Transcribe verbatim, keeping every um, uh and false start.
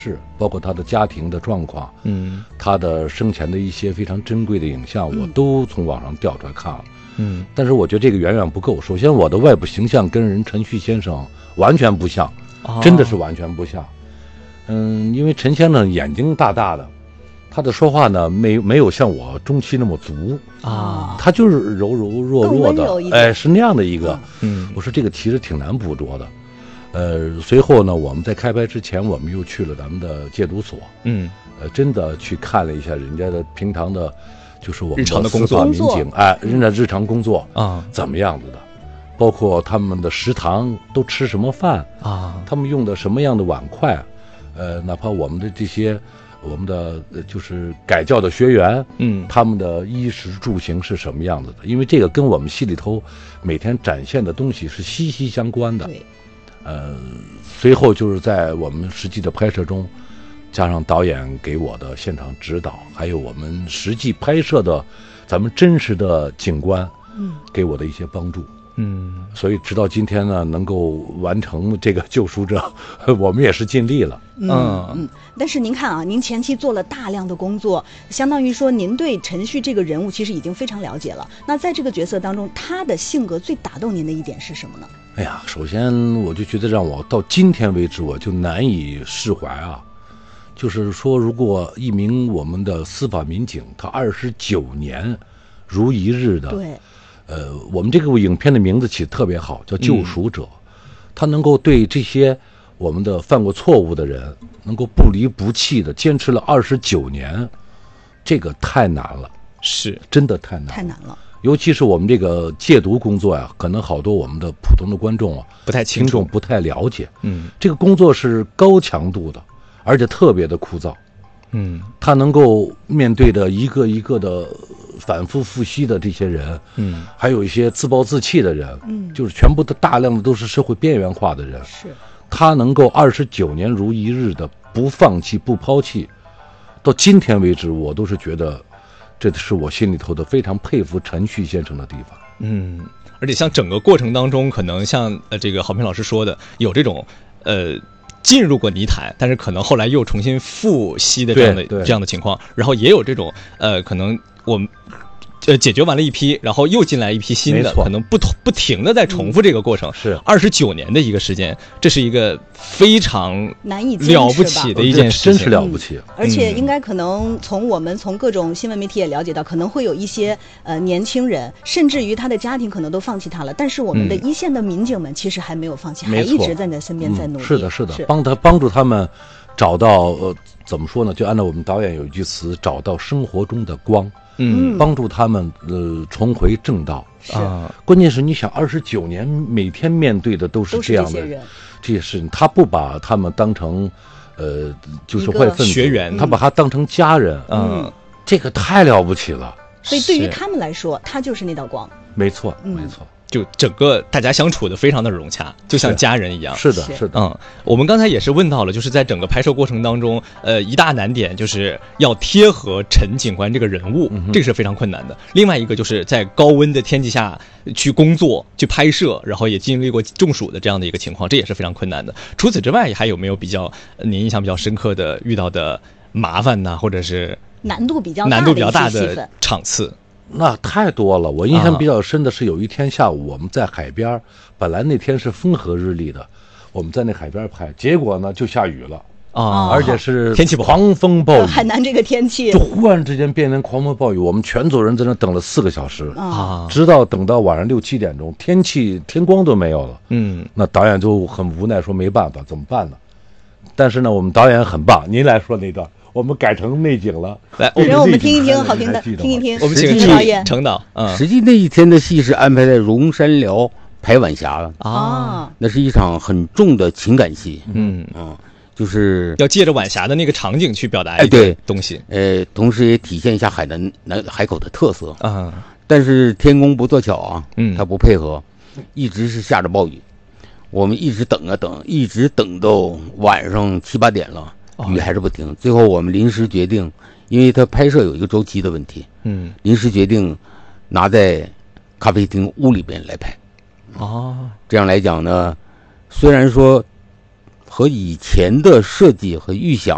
是包括他的家庭的状况， 嗯， 他的生前的一些非常珍贵的影像，我都从网上调出来看了。 嗯， 但是我觉得这个远远不够。首先，我的外部形象跟人陈旭先生完全不像， 哦、 真的是完全不像。嗯，因为陈先生眼睛大大的，他的说话呢没没有像我中期那么足啊， 他就是柔柔弱弱的，哎，是那样的一个。 嗯， 我说这个其实挺难捕捉的。呃，随后呢，我们在开拍之前，我们又去了咱们的戒毒所， 嗯， 呃，真的去看了一下人家的平常的，就是我们日常的工作民警，哎，人家日常工作啊， 怎么样子的，包括他们的食堂都吃什么饭啊， 他们用的什么样的碗筷，呃，哪怕我们的这些我们的呃就是改教的学员， 嗯， 他们的衣食住行是什么样子的，因为这个跟我们戏里头每天展现的东西是息息相关的。 对。 呃，随后就是在我们实际的拍摄中，加上导演给我的现场指导，还有我们实际拍摄的咱们真实的景观， 嗯， 给我的一些帮助， 嗯， 所以直到今天呢，能够完成这个救赎者，我们也是尽力了。 嗯嗯，但是您看啊，您前期做了大量的工作，相当于说您对陈旭这个人物其实已经非常了解了。那在这个角色当中，他的性格最打动您的一点是什么呢？ 哎呀，首先我就觉得让我到今天为止我就难以释怀啊，就是说如果一名我们的司法民警他二十九年如一日的， 对， 呃，我们这个影片的名字起得特别好，叫救赎者，嗯、他能够对这些我们的犯过错误的人能够不离不弃的坚持了二十九年，这个太难了， 是真的太难了， 太难了。 尤其是我们这个戒毒工作呀、啊，可能好多我们的普通的观众啊， 不太清楚， 听众不太了解。 嗯， 这个工作是高强度的，而且特别的枯燥。 嗯， 他能够面对的一个一个的反复复习的这些人， 嗯， 还有一些自暴自弃的人， 嗯， 就是全部的大量的都是社会边缘化的人。 是， 他能够二十九年如一日的不放弃、不抛弃，到今天为止，我都是觉得。这是我心里头的非常佩服陈旭先生的地方。 嗯，而且像整个过程当中，可能像呃这个郝平老师说的，有这种呃进入过泥潭，但是可能后来又重新复吸的这样的这样的情况，然后也有这种呃可能我们。呃，解决完了一批，然后又进来一批新的，可能不不停的在重复这个过程， 是二十九年的一个时间，这是一个非常难以了不起的一件事情， 真是了不起。 嗯、而且应该可能从我们从各种新闻媒体也了解到，可能会有一些呃年轻人，甚至于他的家庭可能都放弃他了，但是我们的一线的民警们其实还没有放弃， 嗯、 还一直在你的身边在努力。 嗯、是的，是的，是帮他帮助他们找到呃怎么说呢？就按照我们导演有一句词，找到生活中的光。 嗯， 帮助他们呃重回正道啊。 关键是你想，二十九年每天面对的都是这样的这些人， 这些事情，他不把他们当成呃就是坏分子学员， 他把他当成家人， 嗯， 嗯这个太了不起了。 所以对于他们来说，他就是那道光。 没错， 嗯、 没错。 就整个大家相处的非常的融洽，就像家人一样。 是的，是的。 嗯，我们刚才也是问到了，就是在整个拍摄过程当中，呃，一大难点就是要贴合陈警官这个人物， 嗯、 这个是非常困难的。另外一个就是在高温的天气下去工作、去拍摄，然后也经历过中暑的这样的一个情况，这也是非常困难的。除此之外，还有没有比较您印象比较深刻的遇到的麻烦呢，或者是难度比较大难度比较大的场次？ 那太多了，我印象比较深的是有一天下午我们在海边，啊、本来那天是风和日丽的，我们在那海边拍，结果呢就下雨了啊， 而且是天气不好， 狂风暴雨， 海南这个天气就忽然之间变成狂风暴雨，我们全组人在那等了四个小时啊， 直到等到晚上六七点钟，天气天光都没有了， 嗯， 那导演就很无奈说没办法，怎么办呢？但是呢，我们导演很棒，您来说那段。我们改成内景了， 来， 让我们听一听好评的，听一听。 我们请导演程导。嗯， 实际那一天的戏是安排在荣山寮拍晚霞了啊， 那是一场很重的情感戏。 嗯嗯，就是要借着晚霞的那个场景去表达一个东西， 呃，同时也体现一下海南南海口的特色啊。 但是天公不作巧啊， 嗯， 他不配合，一直是下着暴雨，我们一直等啊等，一直等到晚上七八点了。雨还是不停，最后我们临时决定，因为它拍摄有一个周期的问题， 嗯， 临时决定拿在咖啡厅屋里边来拍。 哦， 这样来讲呢，虽然说和以前的设计和预想